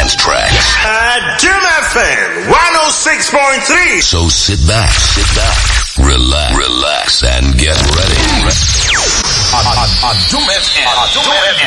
dance tracks. Jim FM 106.3. So sit back, relax, and get ready. Jim FM.